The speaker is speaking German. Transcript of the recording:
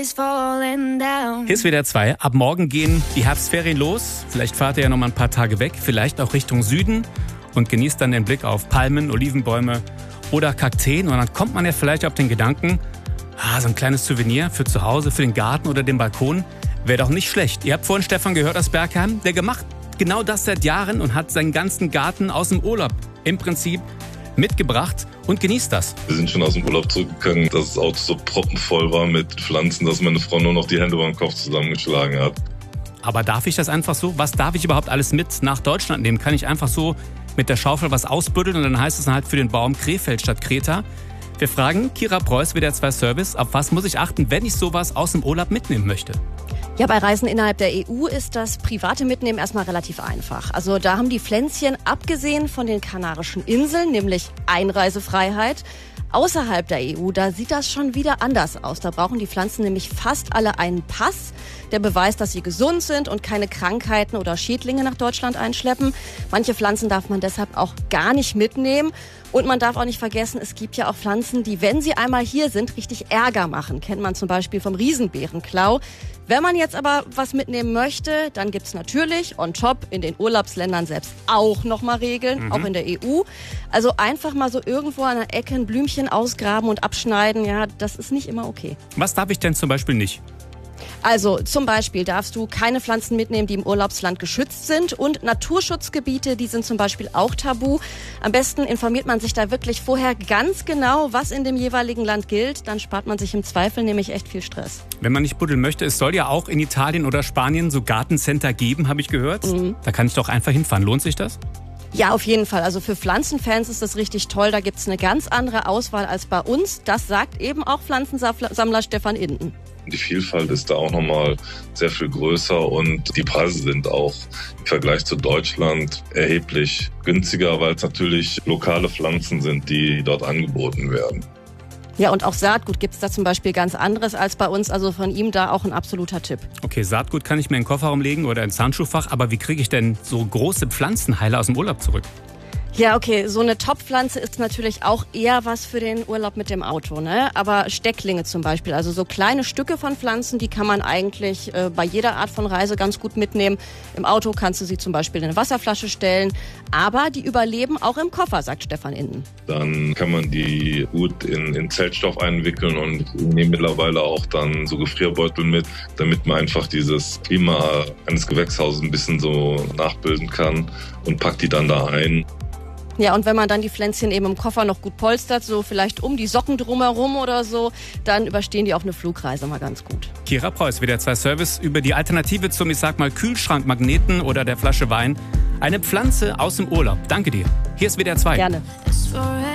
is falling down. Hier ist WDR 2. Ab morgen gehen die Herbstferien los. Vielleicht fahrt ihr ja noch mal ein paar Tage weg, vielleicht auch Richtung Süden und genießt dann den Blick auf Palmen, Olivenbäume oder Kakteen. Und dann kommt man ja vielleicht auf den Gedanken, so ein kleines Souvenir für zu Hause, für den Garten oder den Balkon wäre doch nicht schlecht. Ihr habt vorhin Stefan gehört aus Bergheim, der gemacht genau das seit Jahren und hat seinen ganzen Garten aus dem Urlaub im Prinzip mitgebracht und genießt das. Wir sind schon aus dem Urlaub zurückgegangen, dass das Auto so proppenvoll war mit Pflanzen, dass meine Frau nur noch die Hände beim Kopf zusammengeschlagen hat. Aber darf ich das einfach so? Was darf ich überhaupt alles mit nach Deutschland nehmen? Kann ich einfach so mit der Schaufel was ausbuddeln und dann heißt es dann halt für den Baum Krefeld statt Kreta? Wir fragen Kira Preuß, WDR 2 Service, auf was muss ich achten, wenn ich sowas aus dem Urlaub mitnehmen möchte? Ja, bei Reisen innerhalb der EU ist das private Mitnehmen erstmal relativ einfach. Also da haben die Pflänzchen, abgesehen von den Kanarischen Inseln, nämlich Einreisefreiheit. Außerhalb der EU, da sieht das schon wieder anders aus. Da brauchen die Pflanzen nämlich fast alle einen Pass, der beweist, dass sie gesund sind und keine Krankheiten oder Schädlinge nach Deutschland einschleppen. Manche Pflanzen darf man deshalb auch gar nicht mitnehmen. Und man darf auch nicht vergessen, es gibt ja auch Pflanzen, die, wenn sie einmal hier sind, richtig Ärger machen. Kennt man zum Beispiel vom Riesenbeerenklau. Wenn man jetzt aber was mitnehmen möchte, dann gibt's natürlich on top in den Urlaubsländern selbst auch nochmal Regeln, auch in der EU. Also einfach mal so irgendwo an der Ecke ein Blümchen ausgraben und abschneiden, ja, das ist nicht immer okay. Was darf ich denn zum Beispiel nicht? Also zum Beispiel darfst du keine Pflanzen mitnehmen, die im Urlaubsland geschützt sind, und Naturschutzgebiete, die sind zum Beispiel auch tabu. Am besten informiert man sich da wirklich vorher ganz genau, was in dem jeweiligen Land gilt. Dann spart man sich im Zweifel nämlich echt viel Stress. Wenn man nicht buddeln möchte, es soll ja auch in Italien oder Spanien so Gartencenter geben, habe ich gehört. Da kann ich doch einfach hinfahren. Lohnt sich das? Ja, auf jeden Fall. Also für Pflanzenfans ist das richtig toll. Da gibt's eine ganz andere Auswahl als bei uns. Das sagt eben auch Pflanzensammler Stefan Inden. Die Vielfalt ist da auch nochmal sehr viel größer und die Preise sind auch im Vergleich zu Deutschland erheblich günstiger, weil es natürlich lokale Pflanzen sind, die dort angeboten werden. Ja, und auch Saatgut gibt's da zum Beispiel ganz anderes als bei uns. Also von ihm da auch ein absoluter Tipp. Okay, Saatgut kann ich mir in den Kofferraum legen oder ins Handschuhfach, aber wie kriege ich denn so große Pflanzenheiler aus dem Urlaub zurück? Ja, okay, so eine Topfpflanze ist natürlich auch eher was für den Urlaub mit dem Auto, ne? Aber Stecklinge zum Beispiel, also so kleine Stücke von Pflanzen, die kann man eigentlich bei jeder Art von Reise ganz gut mitnehmen. Im Auto kannst du sie zum Beispiel in eine Wasserflasche stellen, aber die überleben auch im Koffer, sagt Stefan Inden. Dann kann man die gut in Zeltstoff einwickeln und ich nehme mittlerweile auch dann so Gefrierbeutel mit, damit man einfach dieses Klima eines Gewächshauses ein bisschen so nachbilden kann und packt die dann da ein. Ja, und wenn man dann die Pflänzchen eben im Koffer noch gut polstert, so vielleicht um die Socken drumherum oder so, dann überstehen die auch eine Flugreise mal ganz gut. Kira Preuß, WDR 2 Service, über die Alternative zum, ich sag mal, Kühlschrankmagneten oder der Flasche Wein. Eine Pflanze aus dem Urlaub. Danke dir. Hier ist WDR 2. Gerne.